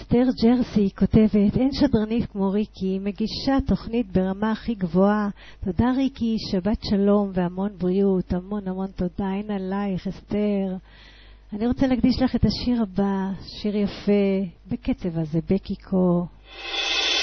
אסתר ג'רסי כותבת, אין שדרנית כמו ריקי, מגישה תוכנית ברמה הכי גבוהה. תודה ריקי, שבת שלום והמון בריאות, המון המון תודה. אין עלייך אסתר. אני רוצה להקדיש לך את השיר הבא, שיר יפה, בקצב הזה, בקיקו.